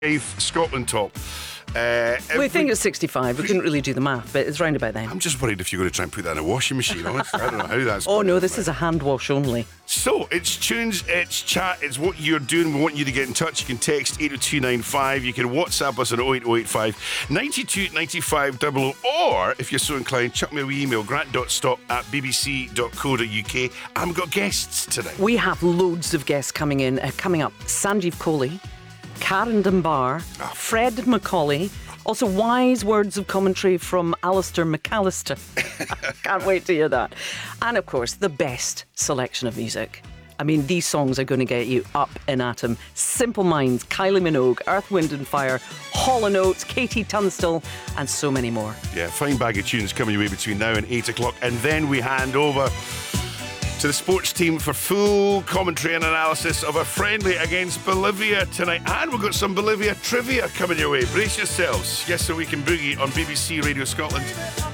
Scotland top. We think it's 65. We couldn't really do the math, but it's round about then. I'm just worried if you're going to try and put that in a washing machine, honestly. I don't know how that's Oh going no, on, this is a hand wash only. So, it's tunes, it's chat, it's what you're doing. We want you to get in touch. You can text 80295. You can WhatsApp us on 08085 92 95 00. Or, if you're so inclined, chuck me a wee email, grant.stop@bbc.co.uk. And we've got guests tonight. We have loads of guests coming in. Coming up, Sanjeev Kohli, Karen Dunbar, Fred Macaulay, also wise words of commentary from Alistair McAllister. Can't wait to hear that. And of course, the best selection of music. I mean, these songs are going to get you up and at 'em. Simple Minds, Kylie Minogue, Earth, Wind and Fire, Hall & Oates, Katie Tunstall, and so many more. Yeah, fine bag of tunes coming your way between now and 8 o'clock. And then we hand over to the sports team for full commentary and analysis of a friendly against Bolivia tonight. And we've got some Bolivia trivia coming your way. Brace yourselves. Yes, so we can boogie on BBC Radio Scotland.